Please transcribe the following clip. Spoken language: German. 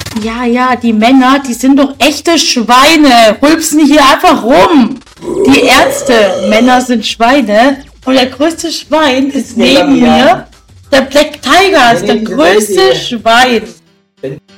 Ja, die Männer, die sind doch echte Schweine. Rülpsen hier einfach rum. Die Ärzte, Männer sind Schweine. Und der größte Schwein ist neben mir. Der Black Tiger ist der größte Schwein.